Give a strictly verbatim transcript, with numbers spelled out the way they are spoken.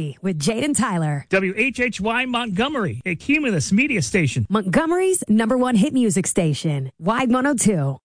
Coffee with Jade and Tyler. W H H Y Montgomery, a Cumulus media station. Montgomery's number one hit music station. Wide one oh two.